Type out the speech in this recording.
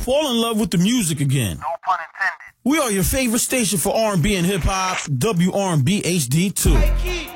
Fall in love with the music again. No pun intended. We are your favorite station for R&B and hip-hop, WRB HD2.